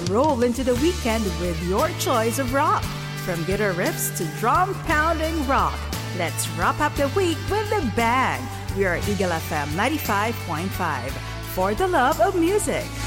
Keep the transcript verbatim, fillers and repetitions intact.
roll into the weekend with your choice of rock. From guitar riffs to drum-pounding rock, let's wrap up the week with a bang. We are Eagle F M ninety-five point five for the love of music.